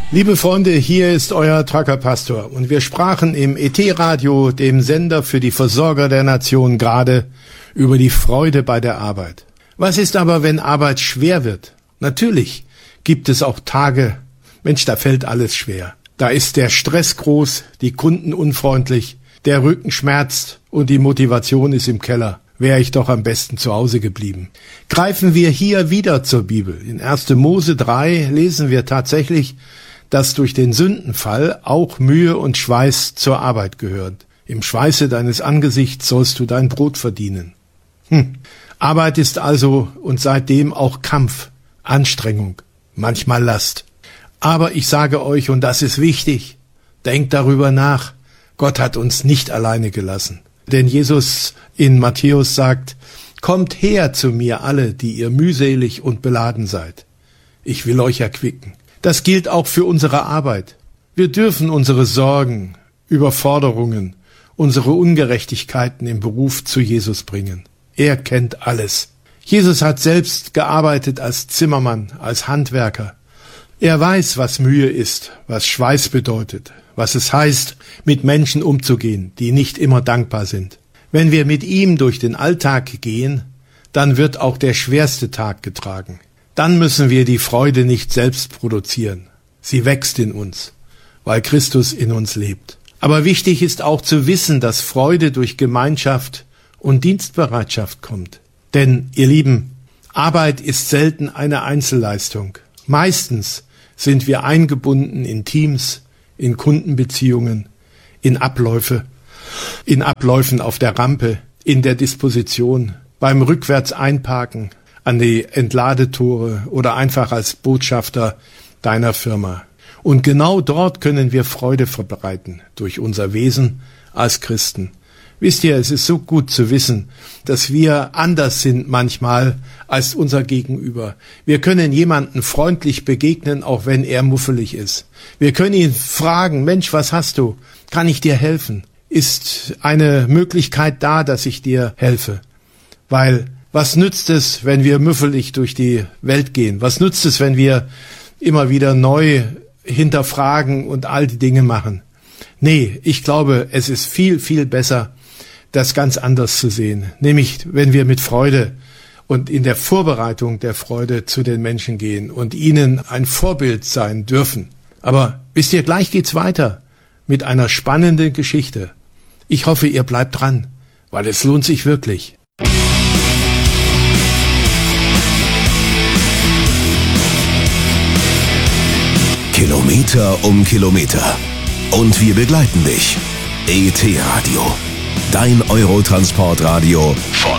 Liebe Freunde, hier ist euer Trucker-Pastor und wir sprachen im ET-Radio, dem Sender für die Versorger der Nation, gerade über die Freude bei der Arbeit. Was ist aber, wenn Arbeit schwer wird? Natürlich gibt es auch Tage, Mensch, da fällt alles schwer. Da ist der Stress groß, die Kunden unfreundlich, der Rücken schmerzt und die Motivation ist im Keller. Wäre ich doch am besten zu Hause geblieben. Greifen wir hier wieder zur Bibel. In 1. Mose 3 lesen wir tatsächlich, dass durch den Sündenfall auch Mühe und Schweiß zur Arbeit gehören. Im Schweiße deines Angesichts sollst du dein Brot verdienen. Arbeit ist also und seitdem auch Kampf, Anstrengung, manchmal Last. Aber ich sage euch, und das ist wichtig, denkt darüber nach, Gott hat uns nicht alleine gelassen. Denn Jesus in Matthäus sagt, kommt her zu mir alle, die ihr mühselig und beladen seid. Ich will euch erquicken. Das gilt auch für unsere Arbeit. Wir dürfen unsere Sorgen, Überforderungen, unsere Ungerechtigkeiten im Beruf zu Jesus bringen. Er kennt alles. Jesus hat selbst gearbeitet als Zimmermann, als Handwerker. Er weiß, was Mühe ist, was Schweiß bedeutet, was es heißt, mit Menschen umzugehen, die nicht immer dankbar sind. Wenn wir mit ihm durch den Alltag gehen, dann wird auch der schwerste Tag getragen. Dann müssen wir die Freude nicht selbst produzieren. Sie wächst in uns, weil Christus in uns lebt. Aber wichtig ist auch zu wissen, dass Freude durch Gemeinschaft und Dienstbereitschaft kommt. Denn, ihr Lieben, Arbeit ist selten eine Einzelleistung. Meistens sind wir eingebunden in Teams, in Kundenbeziehungen, in Abläufen auf der Rampe, in der Disposition, beim rückwärts einparken, an die Entladetore oder einfach als Botschafter deiner Firma. Und genau dort können wir Freude verbreiten, durch unser Wesen als Christen. Wisst ihr, es ist so gut zu wissen, dass wir anders sind manchmal als unser Gegenüber. Wir können jemandem freundlich begegnen, auch wenn er muffelig ist. Wir können ihn fragen, Mensch, was hast du? Kann ich dir helfen? Ist eine Möglichkeit da, dass ich dir helfe? Weil, was nützt es, wenn wir müffelig durch die Welt gehen? Was nützt es, wenn wir immer wieder neu hinterfragen und all die Dinge machen? Nee, ich glaube, es ist viel, viel besser, das ganz anders zu sehen. Nämlich, wenn wir mit Freude und in der Vorbereitung der Freude zu den Menschen gehen und ihnen ein Vorbild sein dürfen. Aber wisst ihr, gleich geht's weiter mit einer spannenden Geschichte. Ich hoffe, ihr bleibt dran, weil es lohnt sich wirklich. Kilometer um Kilometer. Und wir begleiten dich. ET-Radio. Dein Eurotransportradio von